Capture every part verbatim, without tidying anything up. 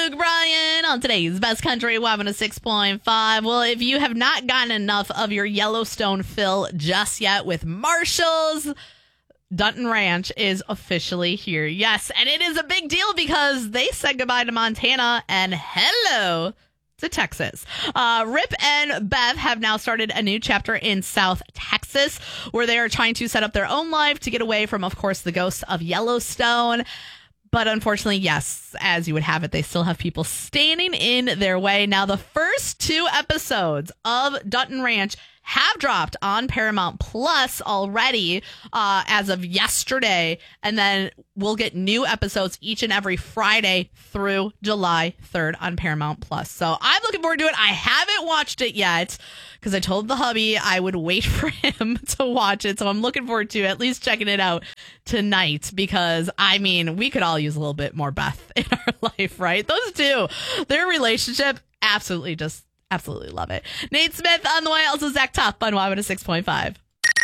Luke Bryan on today's Best Country Y one oh six point five. Well, if you have not gotten enough of your Yellowstone fill just yet with Marshall's, Dutton Ranch is officially here. Yes, and it is a big deal because they said goodbye to Montana and hello to Texas. Uh, Rip and Bev have now started a new chapter in South Texas where they are trying to set up their own life to get away from, of course, the ghosts of Yellowstone. But unfortunately, yes, as you would have it, they still have people standing in their way. Now, the first two episodes of Dutton Ranch have dropped on Paramount Plus already uh, as of yesterday. And then we'll get new episodes each and every Friday through July third on Paramount Plus. So I'm looking forward to it. I haven't watched it yet because I told the hubby I would wait for him to watch it. So I'm looking forward to at least checking it out tonight because, I mean, we could all use a little bit more Beth in our life, right? Those two, their relationship, absolutely just Absolutely love it. Nate Smith on the way. Also Zach Tough on Y one oh six point five.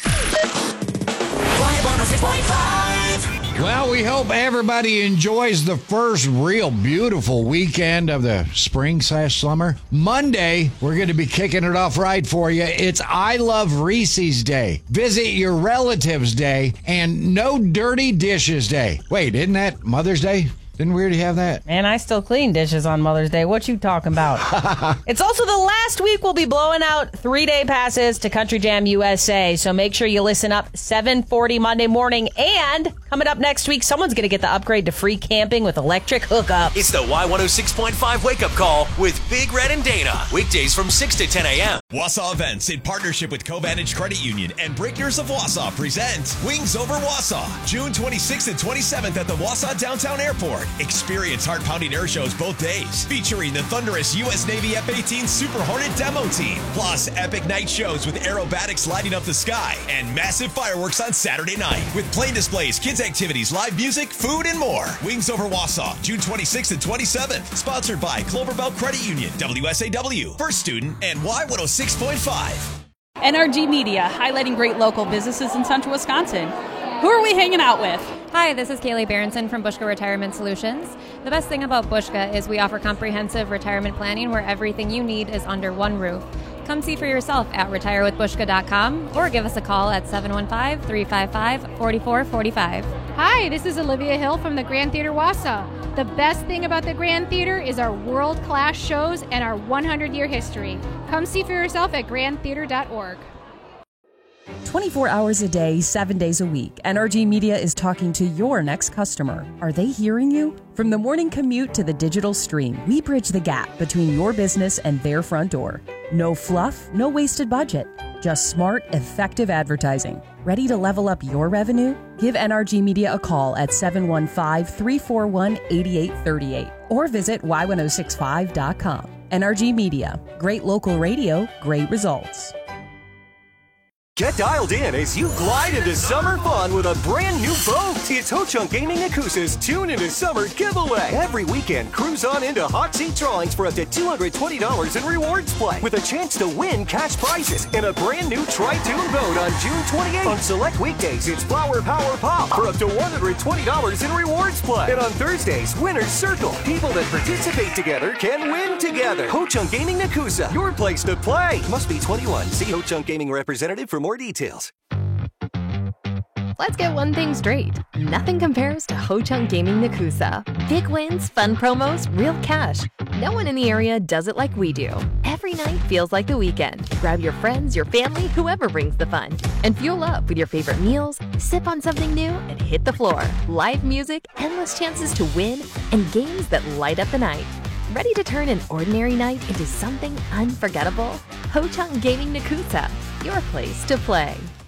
Y one oh six point five. Well, we hope everybody enjoys the first real beautiful weekend of the spring slash summer. Monday, we're going to be kicking it off right for you. It's I Love Reese's Day, Visit Your Relatives Day, and No Dirty Dishes Day. Wait, isn't that Mother's Day? Didn't we already have that? Man, I still clean dishes on Mother's Day. What you talking about? It's also the last week we'll be blowing out three-day passes to Country Jam U S A, so make sure you listen up seven forty Monday morning. And coming up next week, someone's going to get the upgrade to free camping with electric hookup. It's the Y one oh six point five wake-up call with Big Red and Dana. Weekdays from six to ten a.m. Wausau Events, in partnership with Covantage Credit Union and Breakers of Wausau, present Wings Over Wausau, June twenty-sixth and twenty-seventh at the Wausau Downtown Airport. Experience heart-pounding air shows both days, featuring the thunderous U S Navy F eighteen Super Hornet demo team, plus epic night shows with aerobatics lighting up the sky, and massive fireworks on Saturday night, with plane displays, kids activities, live music, food, and more. Wings Over Wausau, June twenty-sixth and twenty-seventh, sponsored by Cloverbelt Credit Union, W S A W, First Student, and Y one oh six point five. N R G Media, highlighting great local businesses in central Wisconsin. Who are we hanging out with? Hi, this is Kaylee Berenson from Bushka Retirement Solutions. The best thing about Bushka is we offer comprehensive retirement planning where everything you need is under one roof. Come see for yourself at retire with bushka dot com or give us a call at seven one five, three five five, four four four five. Hi, this is Olivia Hill from the Grand Theater Wausau. The best thing about the Grand Theater is our world-class shows and our one hundred year history. Come see for yourself at grand theater dot org. twenty-four hours a day, seven days a week, N R G Media is talking to your next customer. Are they hearing you? From the morning commute to the digital stream, we bridge the gap between your business and their front door. No fluff, no wasted budget. Just smart, effective advertising. Ready to level up your revenue? Give N R G Media a call at seven one five, three four one, eight eight three eight or visit y one oh six five dot com. N R G Media. Great local radio, great results. Get dialed in as you glide into summer fun with a brand new boat. It's Ho-Chunk Gaming Nakusa's Tune Into Summer giveaway. Every weekend, cruise on into hot seat drawings for up to two hundred twenty dollars in rewards play with a chance to win cash prizes and a brand new Tri-Tune boat on June twenty-eighth. On select weekdays, it's Flower Power Pop for up to one hundred twenty dollars in rewards play. And on Thursdays, Winner's Circle. People that participate together can win together. Ho-Chunk Gaming Nakusa, your place to play. Must be twenty-one. See Ho-Chunk Gaming representative for more details. Let's get one thing straight. Nothing compares to Ho-Chunk Gaming Nakusa. Big wins, fun promos, real cash. No one in the area does it like we do. Every night feels like the weekend. Grab your friends, your family, whoever brings the fun. And fuel up with your favorite meals, sip on something new, and hit the floor. Live music, endless chances to win, and games that light up the night. Ready to turn an ordinary night into something unforgettable? Ho-Chunk Gaming Nakusa, your place to play.